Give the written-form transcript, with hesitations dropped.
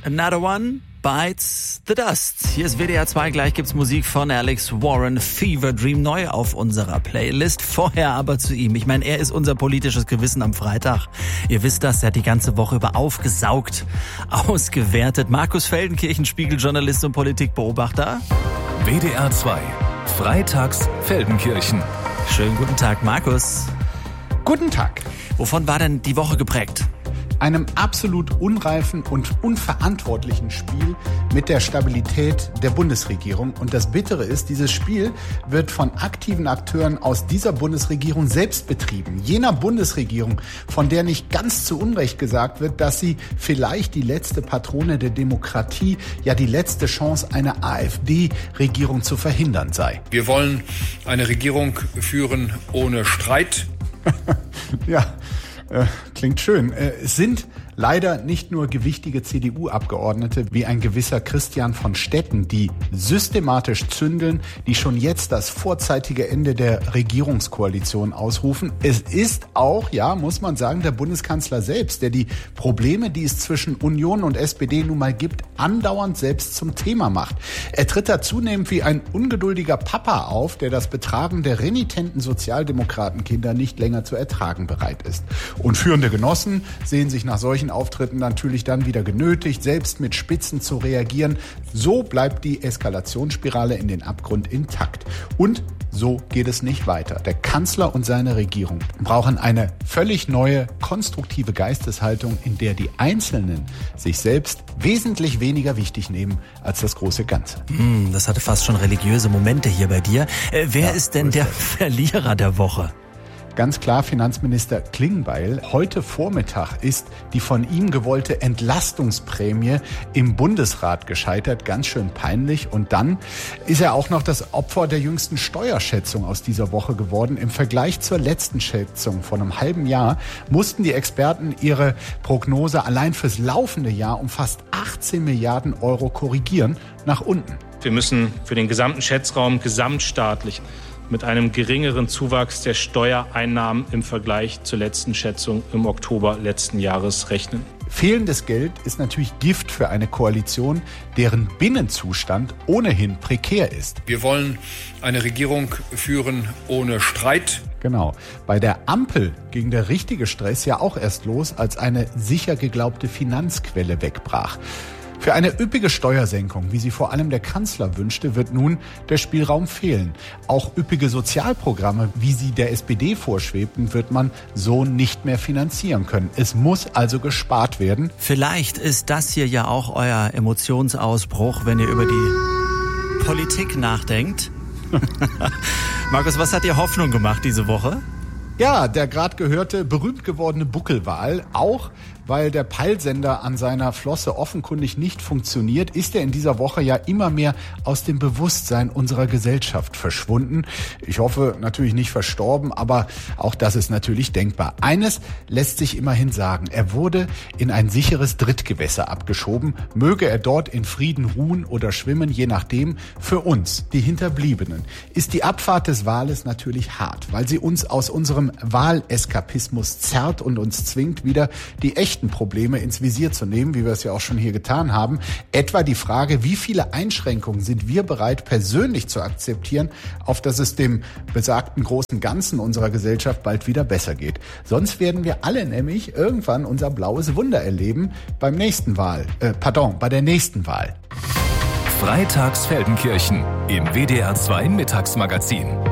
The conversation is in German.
Another One Bites the Dust. Hier ist WDR 2, gleich gibt's Musik von Alex Warren, Fever Dream, neu auf unserer Playlist. Vorher aber zu ihm. Ich meine, er ist unser politisches Gewissen am Freitag. Ihr wisst das, er hat die ganze Woche über aufgesaugt, ausgewertet. Markus Feldenkirchen, Spiegeljournalist und Politikbeobachter. WDR 2, freitags Feldenkirchen. Schönen guten Tag, Markus. Guten Tag. Wovon war denn die Woche geprägt? Einem absolut unreifen und unverantwortlichen Spiel mit der Stabilität der Bundesregierung. Und das Bittere ist, dieses Spiel wird von aktiven Akteuren aus dieser Bundesregierung selbst betrieben. Jener Bundesregierung, von der nicht ganz zu Unrecht gesagt wird, dass sie vielleicht die letzte Patrone der Demokratie, ja die letzte Chance, eine AfD-Regierung zu verhindern sei. Wir wollen eine Regierung führen ohne Streit. Ja. Klingt schön. Es sind leider nicht nur gewichtige CDU-Abgeordnete wie ein gewisser Christian von Stetten, die systematisch zündeln, die schon jetzt das vorzeitige Ende der Regierungskoalition ausrufen. Es ist auch, ja, muss man sagen, der Bundeskanzler selbst, der die Probleme, die es zwischen Union und SPD nun mal gibt, andauernd selbst zum Thema macht. Er tritt da zunehmend wie ein ungeduldiger Papa auf, der das Betragen der renitenten Sozialdemokratenkinder nicht länger zu ertragen bereit ist. Und führende Genossen sehen sich nach solchen Auftritten natürlich dann wieder genötigt, selbst mit Spitzen zu reagieren. So bleibt die Eskalationsspirale in den Abgrund intakt. Und so geht es nicht weiter. Der Kanzler und seine Regierung brauchen eine völlig neue, konstruktive Geisteshaltung, in der die Einzelnen sich selbst wesentlich weniger wichtig nehmen als das große Ganze. Das hatte fast schon religiöse Momente hier bei dir. Wer ist denn der Verlierer der Woche? Ganz klar Finanzminister Klingbeil. Heute Vormittag ist die von ihm gewollte Entlastungsprämie im Bundesrat gescheitert. Ganz schön peinlich. Und dann ist er auch noch das Opfer der jüngsten Steuerschätzung aus dieser Woche geworden. Im Vergleich zur letzten Schätzung von einem halben Jahr mussten die Experten ihre Prognose allein fürs laufende Jahr um fast 18 Milliarden Euro korrigieren, nach unten. Wir müssen für den gesamten Schätzraum gesamtstaatlich mit einem geringeren Zuwachs der Steuereinnahmen im Vergleich zur letzten Schätzung im Oktober letzten Jahres rechnen. Fehlendes Geld ist natürlich Gift für eine Koalition, deren Binnenzustand ohnehin prekär ist. Wir wollen eine Regierung führen ohne Streit. Genau. Bei der Ampel ging der richtige Stress ja auch erst los, als eine sicher geglaubte Finanzquelle wegbrach. Für eine üppige Steuersenkung, wie sie vor allem der Kanzler wünschte, wird nun der Spielraum fehlen. Auch üppige Sozialprogramme, wie sie der SPD vorschwebten, wird man so nicht mehr finanzieren können. Es muss also gespart werden. Vielleicht ist das hier ja auch euer Emotionsausbruch, wenn ihr über die Politik nachdenkt. Markus, was hat dir Hoffnung gemacht diese Woche? Ja, der gerade gehörte, berühmt gewordene Buckelwal, auch weil der Peilsender an seiner Flosse offenkundig nicht funktioniert, ist er in dieser Woche ja immer mehr aus dem Bewusstsein unserer Gesellschaft verschwunden. Ich hoffe natürlich nicht verstorben, aber auch das ist natürlich denkbar. Eines lässt sich immerhin sagen, er wurde in ein sicheres Drittgewässer abgeschoben. Möge er dort in Frieden ruhen oder schwimmen, je nachdem. Für uns, die Hinterbliebenen, ist die Abfahrt des Wales natürlich hart, weil sie uns aus unserem Wahleskapismus zerrt und uns zwingt, wieder die echten Probleme ins Visier zu nehmen, wie wir es ja auch schon hier getan haben. Etwa die Frage, wie viele Einschränkungen sind wir bereit, persönlich zu akzeptieren, auf dass es dem besagten großen Ganzen unserer Gesellschaft bald wieder besser geht. Sonst werden wir alle nämlich irgendwann unser blaues Wunder erleben bei der nächsten Wahl. Freitags Feldenkirchen im WDR 2 Mittagsmagazin.